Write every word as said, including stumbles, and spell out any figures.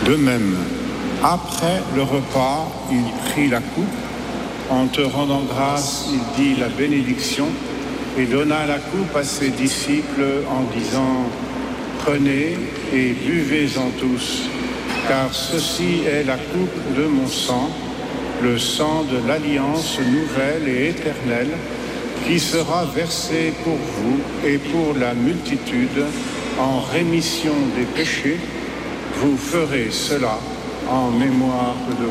De même, après le repas, il prit la coupe. En te rendant grâce, il dit la bénédiction et donna la coupe à ses disciples en disant « Prenez et buvez-en tous, car ceci est la coupe de mon sang, le sang de l'alliance nouvelle et éternelle, qui sera versé pour vous et pour la multitude en rémission des péchés. Vous ferez cela en mémoire de moi. »